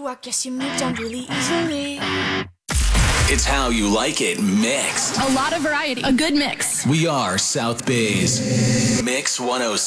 I guess you moved on really easily. It's how you like it mixed. A lot of variety. A good mix. We are South Bay's Mix 106.